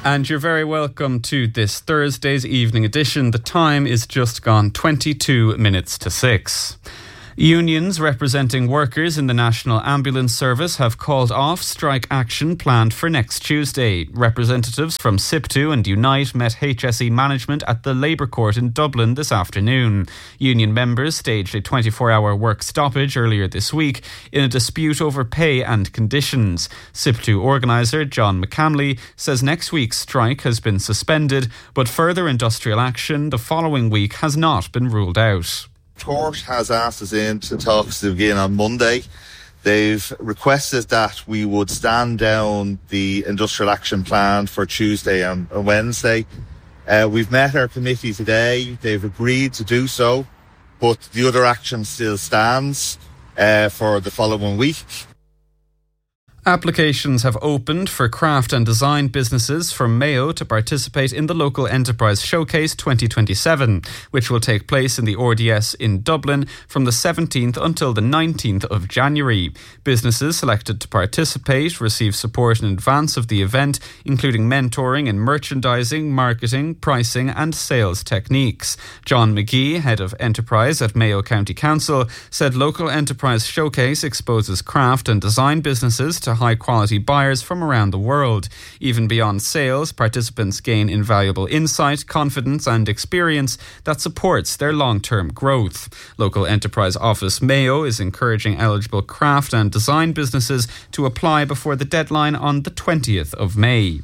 And you're very welcome to this Thursday's evening edition. The time is just gone 22 minutes to 6. Unions representing workers in the National Ambulance Service have called off strike action planned for next Tuesday. Representatives from SIPTU and Unite met HSE management at the Labour Court in Dublin this afternoon. Union members staged a 24-hour work stoppage earlier this week in a dispute over pay and conditions. SIPTU organiser John McCamley says next week's strike has been suspended, but further industrial action the following week has not been ruled out. Court has asked us in to talks again on Monday. They've requested that we would stand down the industrial action plan for Tuesday and Wednesday. We've met our committee today. They've agreed to do so, but the other action still stands for the following week. Applications have opened for craft and design businesses from Mayo to participate in the Local Enterprise Showcase 2027, which will take place in the RDS in Dublin from the 17th until the 19th of January. Businesses selected to participate receive support in advance of the event, including mentoring in merchandising, marketing, pricing and sales techniques. John McGee, head of enterprise at Mayo County Council, said Local Enterprise Showcase exposes craft and design businesses to high-quality buyers from around the world. Even beyond sales, participants gain invaluable insight, confidence and experience that supports their long-term growth. Local Enterprise Office Mayo is encouraging eligible craft and design businesses to apply before the deadline on the 20th of May.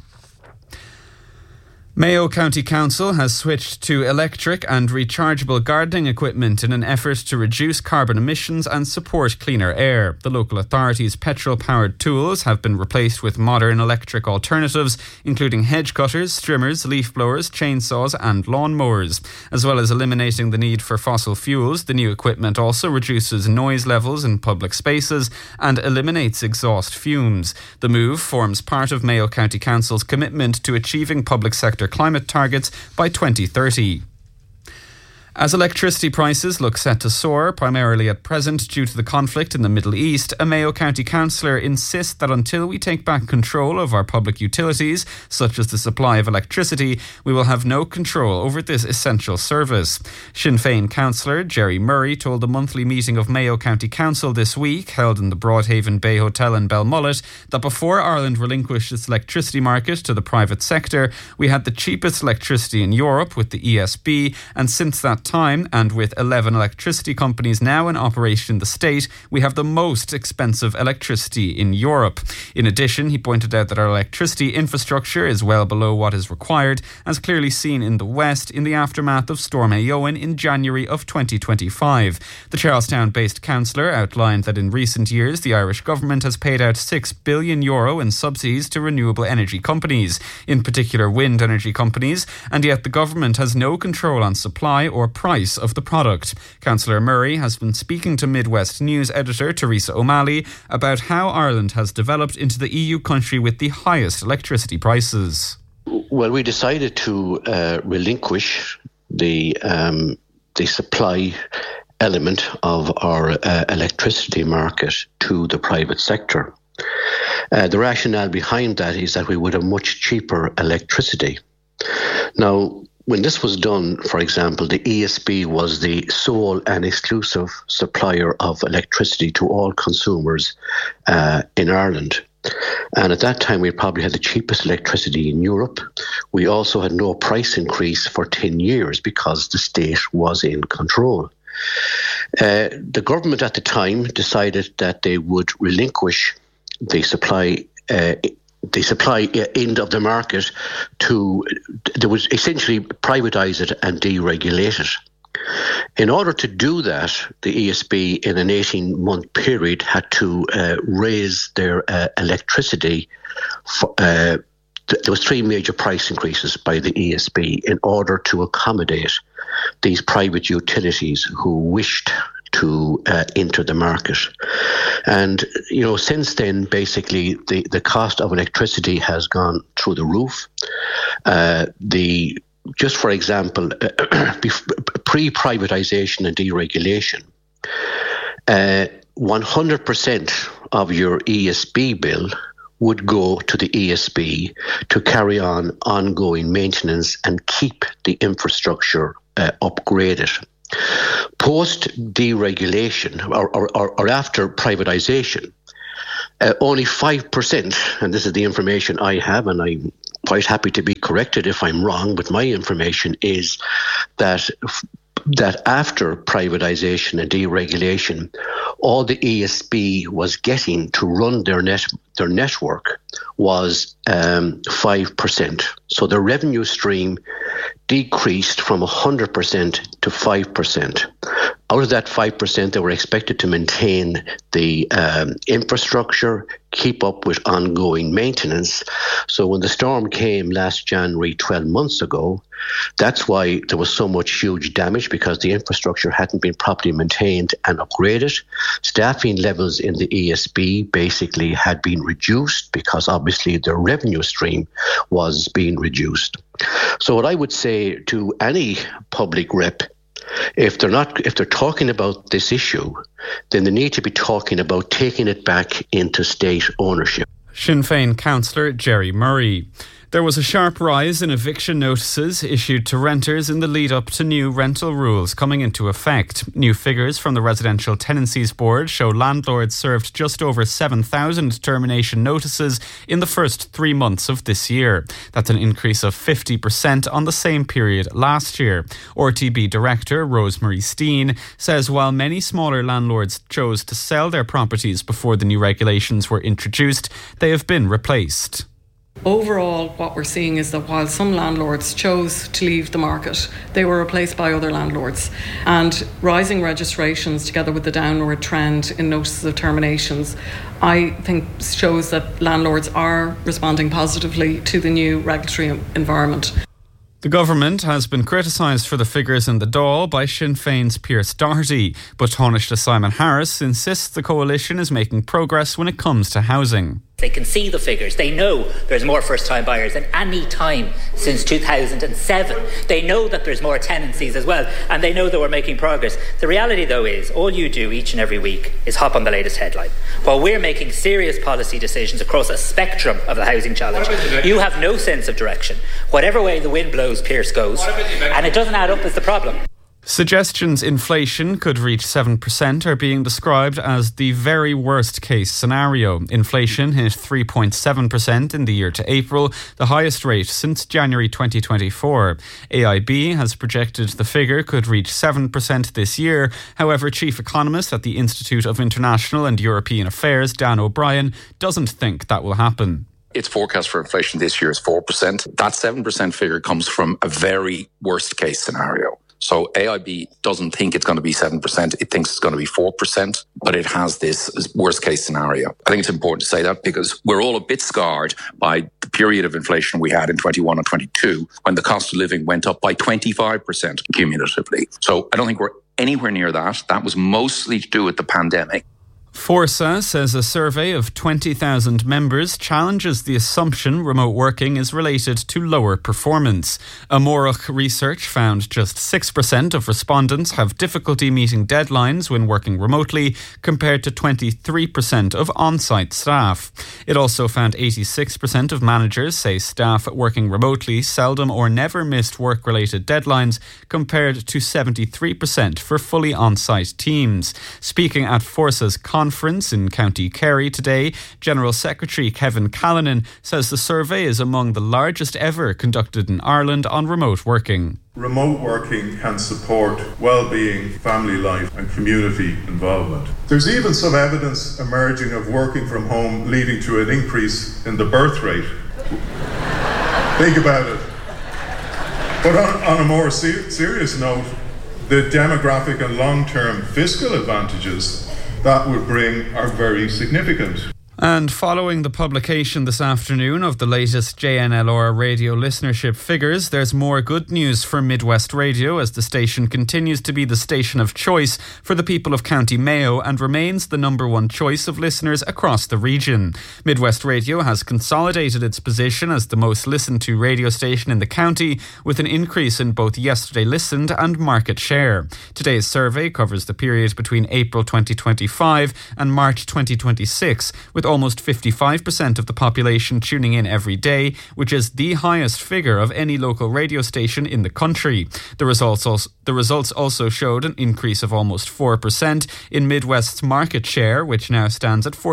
Mayo County Council has switched to electric and rechargeable gardening equipment in an effort to reduce carbon emissions and support cleaner air. The local authority's petrol-powered tools have been replaced with modern electric alternatives, including hedge cutters, trimmers, leaf blowers, chainsaws and lawn mowers. As well as eliminating the need for fossil fuels, the new equipment also reduces noise levels in public spaces and eliminates exhaust fumes. The move forms part of Mayo County Council's commitment to achieving public sector climate targets by 2030. As electricity prices look set to soar, primarily at present due to the conflict in the Middle East, a Mayo County councillor insists that until we take back control of our public utilities, such as the supply of electricity, we will have no control over this essential service. Sinn Féin councillor Jerry Murray told the monthly meeting of Mayo County Council this week, held in the Broadhaven Bay Hotel in Belmullet, that before Ireland relinquished its electricity market to the private sector, we had the cheapest electricity in Europe with the ESB, and since that time, and with 11 electricity companies now in operation in the state, we have the most expensive electricity in Europe. In addition, he pointed out that our electricity infrastructure is well below what is required, as clearly seen in the West in the aftermath of Storm Éowyn in January of 2025. The Charlestown-based councillor outlined that in recent years the Irish government has paid out €6 billion in subsidies to renewable energy companies, in particular wind energy companies, and yet the government has no control on supply or price of the product. Councillor Murray has been speaking to Midwest News editor Teresa O'Malley about how Ireland has developed into the EU country with the highest electricity prices. Well, we decided to relinquish the supply element of our electricity market to the private sector. The rationale behind that is that we would have much cheaper electricity. Now, when this was done, for example, the ESB was the sole and exclusive supplier of electricity to all consumers in Ireland. And at that time, we probably had the cheapest electricity in Europe. We also had no price increase for 10 years because the state was in control. The government at the time decided that they would relinquish the supply end of the market they would essentially privatise it and deregulate it. In order to do that, the ESB in an 18-month period had to raise their electricity. There was 3 major price increases by the ESB in order to accommodate these private utilities who wished to enter the market. And, since then, basically, the cost of electricity has gone through the roof. Just for example, pre-privatisation and deregulation, 100% of your ESB bill would go to the ESB to carry on ongoing maintenance and keep the infrastructure upgraded. Post deregulation or after privatisation, only 5%, and this is the information I have, and I'm quite happy to be corrected if I'm wrong, but my information is that after privatisation and deregulation, all the ESB was getting to run their network was 5%. So the revenue stream decreased from 100% to 5%. Out of that 5%, they were expected to maintain the infrastructure, keep up with ongoing maintenance. So when the storm came last January, 12 months ago, that's why there was so much huge damage, because the infrastructure hadn't been properly maintained and upgraded. Staffing levels in the ESB basically had been reduced because obviously their revenue stream was being reduced. So what I would say to any public rep, if they're talking about this issue, then they need to be talking about taking it back into state ownership. Sinn Féin councillor Jerry Murray. There was a sharp rise in eviction notices issued to renters in the lead-up to new rental rules coming into effect. New figures from the Residential Tenancies Board show landlords served just over 7,000 termination notices in the first 3 months of this year. That's an increase of 50% on the same period last year. RTB Director Rosemary Steen says while many smaller landlords chose to sell their properties before the new regulations were introduced, they have been replaced. Overall, what we're seeing is that while some landlords chose to leave the market, they were replaced by other landlords. And rising registrations, together with the downward trend in notices of terminations, I think shows that landlords are responding positively to the new regulatory environment. The government has been criticised for the figures in the Dáil by Sinn Féin's Pearse Doherty, but Taoiseach Simon Harris insists the coalition is making progress when it comes to housing. They can see the figures. They know there's more first-time buyers than any time since 2007. They know that there's more tenancies as well, and they know that we're making progress. The reality, though, is all you do each and every week is hop on the latest headline. While we're making serious policy decisions across a spectrum of the housing challenge, you have no sense of direction. Whatever way the wind blows, Pearse goes, and it doesn't add up is the problem. Suggestions inflation could reach 7% are being described as the very worst case scenario. Inflation hit 3.7% in the year to April, the highest rate since January 2024. AIB has projected the figure could reach 7% this year. However, chief economist at the Institute of International and European Affairs, Dan O'Brien, doesn't think that will happen. Its forecast for inflation this year is 4%. That 7% figure comes from a very worst case scenario. So AIB doesn't think it's going to be 7%. It thinks it's going to be 4%, but it has this worst case scenario. I think it's important to say that because we're all a bit scarred by the period of inflation we had in 21 and 22 when the cost of living went up by 25% cumulatively. So I don't think we're anywhere near that. That was mostly to do with the pandemic. Forsa says a survey of 20,000 members challenges the assumption remote working is related to lower performance. Amórach research found just 6% of respondents have difficulty meeting deadlines when working remotely, compared to 23% of on-site staff. It also found 86% of managers say staff working remotely seldom or never missed work-related deadlines, compared to 73% for fully on-site teams. Speaking at Forsa's conference in County Kerry today, General Secretary Kevin Callanan says the survey is among the largest ever conducted in Ireland on remote working. Remote working can support well-being, family life and community involvement. There's even some evidence emerging of working from home leading to an increase in the birth rate. Think about it. But on a more serious note, the demographic and long-term fiscal advantages that would bring are very significant. And following the publication this afternoon of the latest JNLR radio listenership figures, there's more good news for Midwest Radio as the station continues to be the station of choice for the people of County Mayo and remains the number one choice of listeners across the region. Midwest Radio has consolidated its position as the most listened to radio station in the county, with an increase in both yesterday listened and market share. Today's survey covers the period between April 2025 and March 2026, with almost 55% of the population tuning in every day, which is the highest figure of any local radio station in the country. The results also showed an increase of almost 4% in Midwest's market share, which now stands at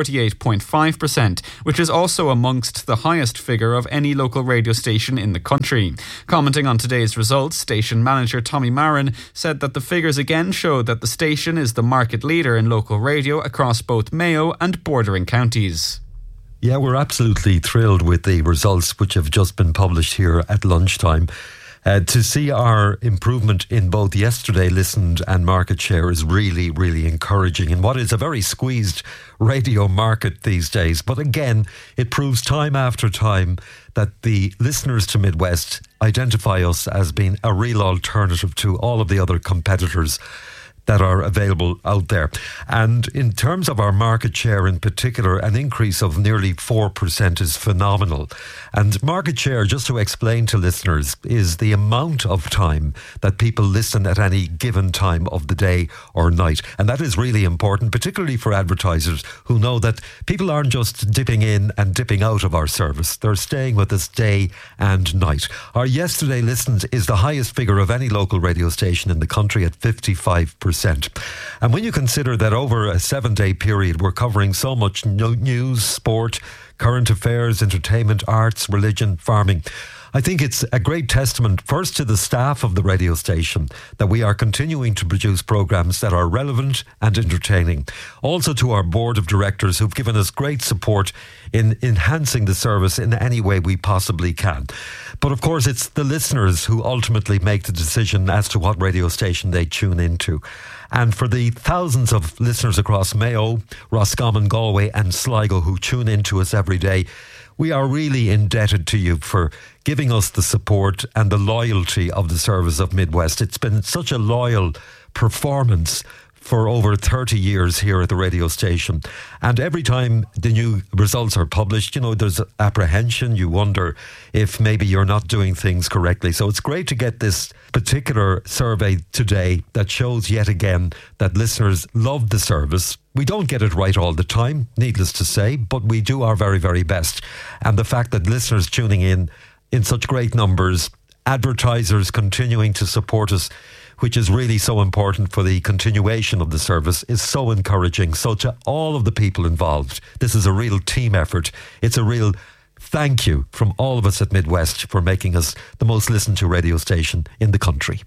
48.5%, which is also amongst the highest figure of any local radio station in the country. Commenting on today's results, station manager Tommy Marin said that the figures again showed that the station is the market leader in local radio across both Mayo and bordering counties. Yeah, we're absolutely thrilled with the results which have just been published here at lunchtime. To see our improvement in both yesterday listened and market share is really, really encouraging in what is a very squeezed radio market these days. But again, it proves time after time that the listeners to Midwest identify us as being a real alternative to all of the other competitors that are available out there. And in terms of our market share in particular, an increase of nearly 4% is phenomenal. And market share, just to explain to listeners, is the amount of time that people listen at any given time of the day or night. And that is really important, particularly for advertisers who know that people aren't just dipping in and dipping out of our service. They're staying with us day and night. Our yesterday listens is the highest figure of any local radio station in the country at 55%. And when you consider that over a 7-day period we're covering so much news, sport, current affairs, entertainment, arts, religion, farming, I think it's a great testament first to the staff of the radio station that we are continuing to produce programmes that are relevant and entertaining. Also to our board of directors who've given us great support in enhancing the service in any way we possibly can. But of course it's the listeners who ultimately make the decision as to what radio station they tune into. And for the thousands of listeners across Mayo, Roscommon, Galway and Sligo who tune into us every day, we are really indebted to you for giving us the support and the loyalty of the service of Midwest. It's been such a loyal performance for over 30 years here at the radio station. And every time the new results are published, you know, there's apprehension. You wonder if maybe you're not doing things correctly. So it's great to get this particular survey today that shows yet again that listeners love the service. We don't get it right all the time, needless to say, but we do our very, very best. And the fact that listeners tuning in such great numbers, advertisers continuing to support us, which is really so important for the continuation of the service, is so encouraging. So to all of the people involved, this is a real team effort. It's a real thank you from all of us at Midwest for making us the most listened to radio station in the country.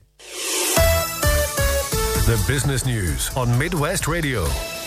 The business news on Midwest Radio.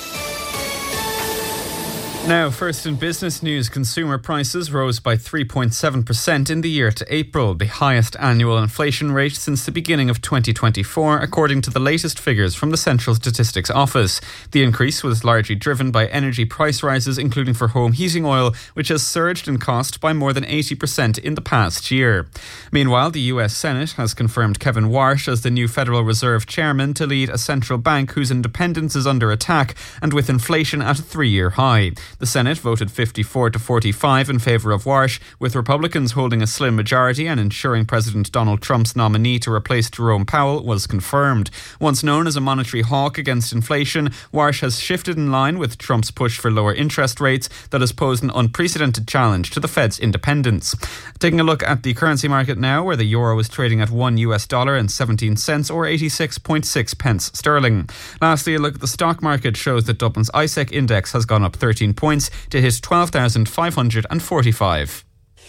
Now, first in business news, consumer prices rose by 3.7% in the year to April, the highest annual inflation rate since the beginning of 2024, according to the latest figures from the Central Statistics Office. The increase was largely driven by energy price rises, including for home heating oil, which has surged in cost by more than 80% in the past year. Meanwhile, the US Senate has confirmed Kevin Warsh as the new Federal Reserve chairman to lead a central bank whose independence is under attack and with inflation at a 3-year high. The Senate voted 54-45 in favour of Warsh, with Republicans holding a slim majority and ensuring President Donald Trump's nominee to replace Jerome Powell was confirmed. Once known as a monetary hawk against inflation, Warsh has shifted in line with Trump's push for lower interest rates that has posed an unprecedented challenge to the Fed's independence. Taking a look at the currency market now, where the euro is trading at $1.17 or 86.6 pence sterling. Lastly, a look at the stock market shows that Dublin's ISEC index has gone up 13 points to hit 12,545.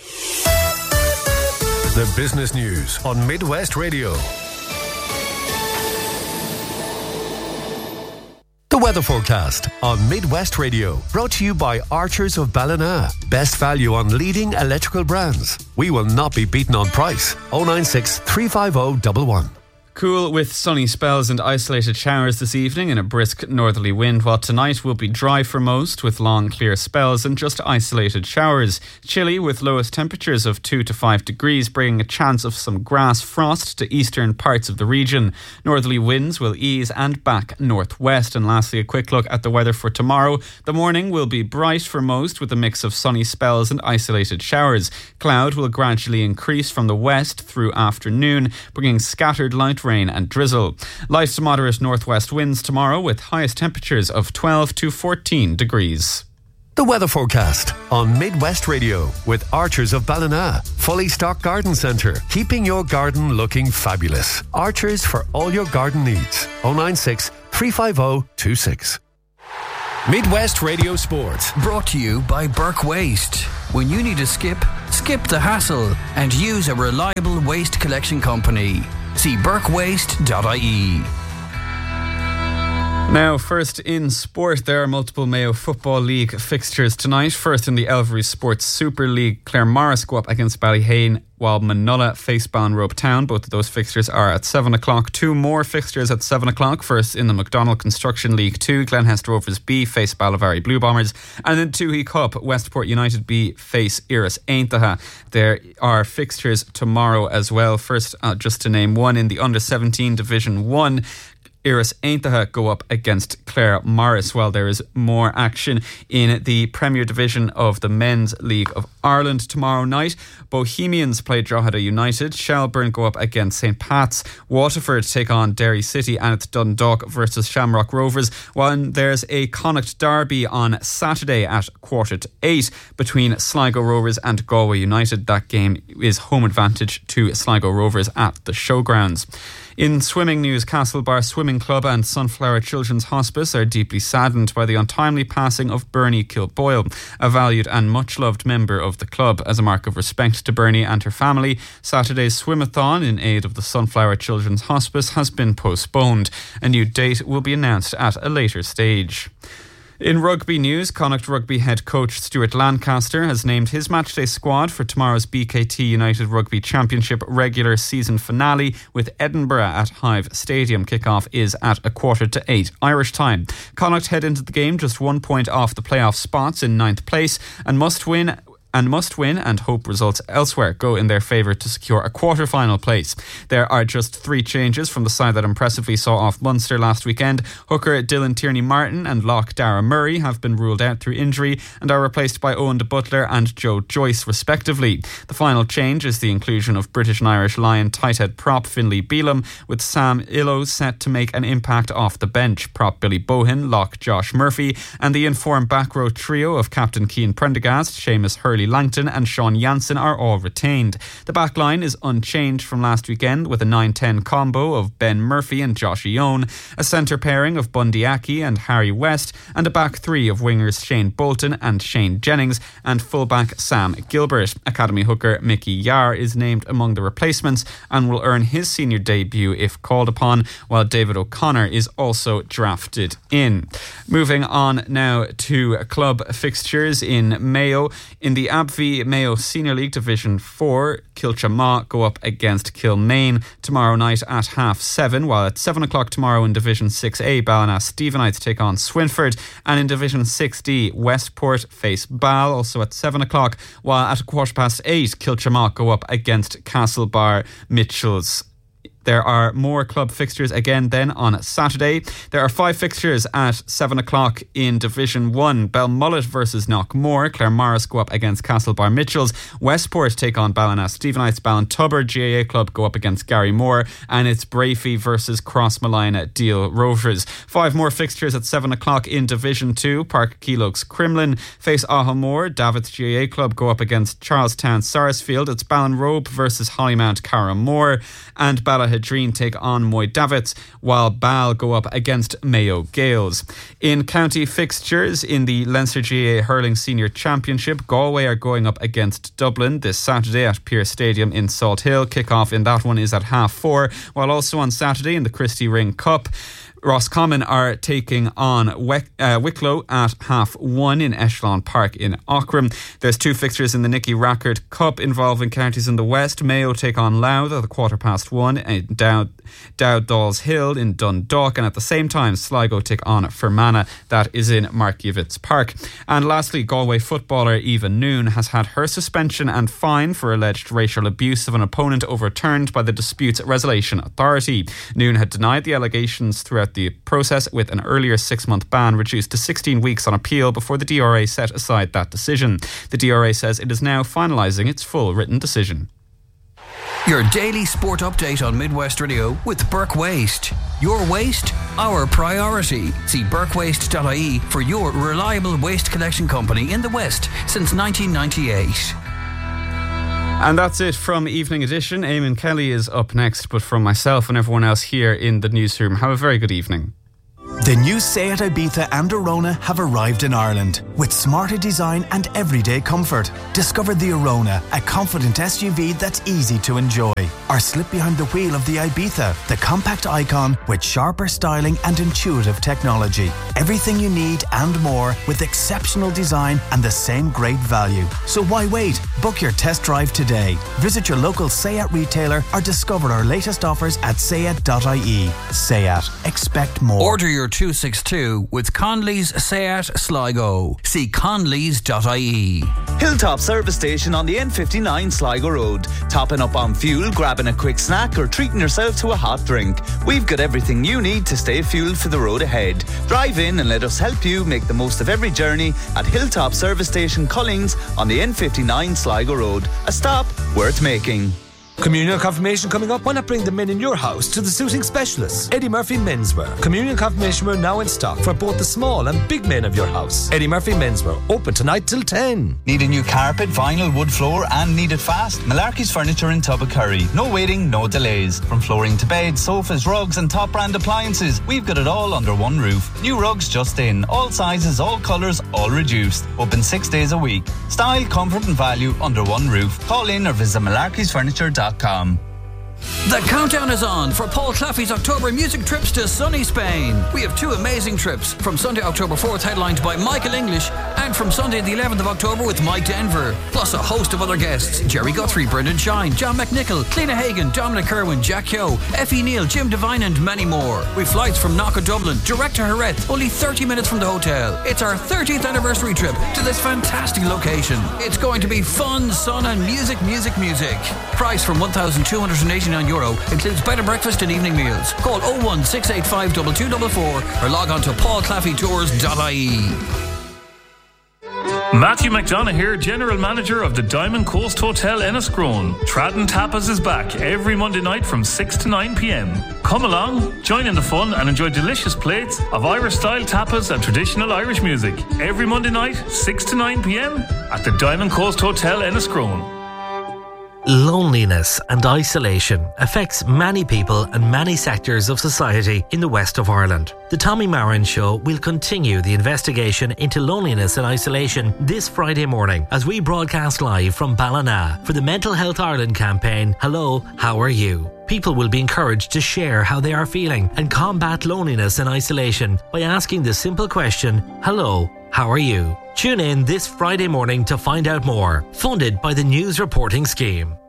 The business news on Midwest Radio. The weather forecast on Midwest Radio, brought to you by Archers of Ballina. Best value on leading electrical brands. We will not be beaten on price. 096 350 111. Cool with sunny spells and isolated showers this evening and a brisk northerly wind, while tonight will be dry for most with long clear spells and just isolated showers. Chilly with lowest temperatures of 2 to 5 degrees, bringing a chance of some grass frost to eastern parts of the region. Northerly winds will ease and back northwest. And lastly, a quick look at the weather for tomorrow. The morning will be bright for most with a mix of sunny spells and isolated showers. Cloud will gradually increase from the west through afternoon, bringing scattered light rain and drizzle. Light to moderate northwest winds tomorrow with highest temperatures of 12 to 14 degrees. The weather forecast on Midwest Radio with Archers of Ballina. Fully stocked garden centre, keeping your garden looking fabulous. Archers for all your garden needs. 096 350 26. Midwest Radio Sport. Brought to you by Burke Waste. When you need a skip the hassle and use a reliable waste collection company. See burkewaste.ie. Now, first in sport, there are multiple Mayo Football League fixtures tonight. First in the Elvery Sports Super League, Claremorris go up against Ballyhane, while Manulla face Ballinrobe Town. Both of those fixtures are at 7 o'clock. Two more fixtures at 7 o'clock. First in the McDonald Construction League 2, Glenhest Rovers B face Ballyvarry Blue Bombers. And in Toohey Cup, Westport United B face Iris Aintaha. There are fixtures tomorrow as well. First, just to name one, in the Under-17 Division 1, Iris Aintaha go up against Claremorris, while there is more action in the Premier Division of the Men's League of Ireland tomorrow night. Bohemians play Drogheda United, Shelburne go up against St. Pat's, Waterford take on Derry City, and it's Dundalk versus Shamrock Rovers, while there's a Connacht derby on Saturday at 7:45 between Sligo Rovers and Galway United. That game is home advantage to Sligo Rovers at the Showgrounds. In swimming news, Castlebar Swimming Club and Sunflower Children's Hospice are deeply saddened by the untimely passing of Bernie Kilboyle, a valued and much-loved member of the club. As a mark of respect to Bernie and her family, Saturday's swimathon in aid of the Sunflower Children's Hospice has been postponed. A new date will be announced at a later stage. In rugby news, Connacht Rugby head coach Stuart Lancaster has named his matchday squad for tomorrow's BKT United Rugby Championship regular season finale with Edinburgh at Hive Stadium. Kickoff is at 7:15 Irish time. Connacht head into the game just 1 point off the playoff spots in 9th place and must win and hope results elsewhere go in their favour to secure a quarter-final place. There are just 3 changes from the side that impressively saw off Munster last weekend. Hooker Dylan Tierney-Martin and lock Dara Murray have been ruled out through injury and are replaced by Owen de Butler and Joe Joyce respectively. The final change is the inclusion of British and Irish Lion tight head prop Finlay Beelum, with Sam Illo set to make an impact off the bench. Prop Billy Bohin, lock Josh Murphy, and the informed back row trio of Captain Cian Prendergast, Seamus Hurley Langton and Sean Jansen are all retained. The back line is unchanged from last weekend, with a 9-10 combo of Ben Murphy and Josh Ione, a centre pairing of Bundy Aki and Harry West, and a back three of wingers Shane Bolton and Shane Jennings, and fullback Sam Gilbert. Academy hooker Mickey Yar is named among the replacements and will earn his senior debut if called upon, while David O'Connor is also drafted in. Moving on now to club fixtures in Mayo. In the ABVI Mayo Senior League Division 4, Kilchamaw go up against Kilmaine tomorrow night at 7:30, while at 7 o'clock tomorrow in Division 6A, Ballina Stephenites take on Swinford, and in Division 6D, Westport face Ball, also at 7 o'clock, while at 8:15, Kilchamaw go up against Castlebar Mitchells. There are more club fixtures again then on Saturday. There are 5 fixtures at 7 o'clock in Division 1. Belmullet versus Knockmore. Claremorris go up against Castlebar Mitchells. Westport take on Ballina Stephenites. Ballintubber GAA Club go up against Garrymore. And it's Brafey versus Crossmalina Deal Rovers. 5 more fixtures at 7 o'clock in Division 2. Park Keeloaks Crumlin face Ahamore. Davits GAA Club go up against Charlestown Sarsfield. It's Ballinrobe versus Hollymount Carramore. And Ballahadreen take on Moy Davits, while Ball go up against Mayo Gales. In county fixtures in the Leinster GAA Hurling Senior Championship, Galway are going up against Dublin this Saturday at Pearse Stadium in Salt Hill. Kick-off in that one is at 4:30, while also on Saturday in the Christy Ring Cup, Roscommon are taking on Wicklow at 1:30 in Echelon Park in Aughrim. There's 2 fixtures in the Nicky Rackard Cup involving counties in the west. Mayo take on Louth at 1:15 in Dowd Dolls Hill in Dundalk, and at the same time Sligo take on Fermanagh. That is in Markievicz Park. And lastly, Galway footballer Eva Noon has had her suspension and fine for alleged racial abuse of an opponent overturned by the Disputes Resolution Authority. Noon had denied the allegations throughout the process, with an earlier 6-month ban reduced to 16 weeks on appeal before the DRA set aside that decision. The DRA says it is now finalising its full written decision. Your daily sport update on Midwest Radio with Burke Waste. Your waste, our priority. See burkewaste.ie for your reliable waste collection company in the West since 1998. And that's it from Evening Edition. Eamon Kelly is up next, but from myself and everyone else here in the newsroom, have a very good evening. The new Seat Ibiza and Arona have arrived in Ireland with smarter design and everyday comfort. Discover the Arona, a confident SUV that's easy to enjoy. Or slip behind the wheel of the Ibiza, the compact icon with sharper styling and intuitive technology. Everything you need and more with exceptional design and the same great value. So why wait? Book your test drive today. Visit your local Seat retailer or discover our latest offers at seat.ie. Seat. Expect more. Order your 262 with Conley's Seat Sligo. See conleys.ie. Hilltop Service Station on the N59 Sligo Road. Topping up on fuel, grabbing a quick snack or treating yourself to a hot drink. We've got everything you need to stay fueled for the road ahead. Drive in and let us help you make the most of every journey at Hilltop Service Station Collings on the N59 Sligo Road. A stop worth making. Communion confirmation coming up. Why not bring the men in your house to the suiting specialists? Eddie Murphy Menswear. Communion confirmation wear now in stock for both the small and big men of your house. Eddie Murphy Menswear. Open tonight till 10. Need a new carpet, vinyl, wood floor and need it fast? Malarkey's Furniture in Tubbacurry. No waiting, no delays. From flooring to beds, sofas, rugs and top brand appliances, we've got it all under one roof. New rugs just in. All sizes, all colours, all reduced. Open 6 days a week. Style, comfort and value under one roof. Call in or visit malarkeysfurniture.com. The countdown is on for Paul Claffey's October music trips to sunny Spain. We have two amazing trips, from Sunday, October 4th, headlined by Michael English, and from Sunday the 11th of October with Mike Denver, plus a host of other guests: Jerry Guthrie, Brendan Shine, John McNichol, Cliona Hagan, Dominic Kerwin, Jack Yo, Effie Neal, Jim Devine and many more. With flights from Knock of Dublin, direct to Jerez, only 30 minutes from the hotel. It's our 30th anniversary trip to this fantastic location. It's going to be fun, sun and music. Price from €1,289, includes bed and breakfast and evening meals. Call 01685 2244 or log on to paulclaffeytours.ie. Matthew McDonough here, General Manager of the Diamond Coast Hotel Enniscrone. Tradden Tapas is back every Monday night from 6 to 9 p.m. Come along, join in the fun and enjoy delicious plates of Irish-style tapas and traditional Irish music. Every Monday night, 6 to 9 p.m. at the Diamond Coast Hotel Enniscrone. Loneliness and isolation affects many people and many sectors of society in the west of Ireland. The Tommy Marin Show will continue the investigation into loneliness and isolation this Friday morning as we broadcast live from Ballina for the Mental Health Ireland campaign, Hello, How Are You? People will be encouraged to share how they are feeling and combat loneliness and isolation by asking the simple question, Hello, how are you? Tune in this Friday morning to find out more. Funded by the News Reporting Scheme.